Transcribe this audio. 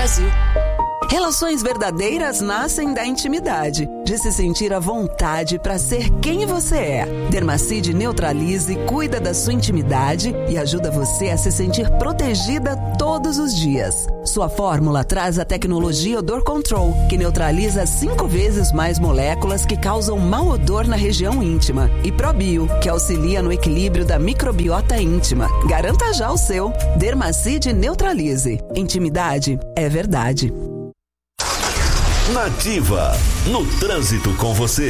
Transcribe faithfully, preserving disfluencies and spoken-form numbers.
Brasil. Relações verdadeiras nascem da intimidade, de se sentir à vontade para ser quem você é. Dermacide Neutralize cuida da sua intimidade e ajuda você a se sentir protegida todos os dias. Sua fórmula traz a tecnologia Odor Control, que neutraliza cinco vezes mais moléculas que causam mau odor na região íntima. E ProBio, que auxilia no equilíbrio da microbiota íntima. Garanta já o seu. Dermacide Neutralize. Intimidade é verdade. Nativa, no trânsito com você.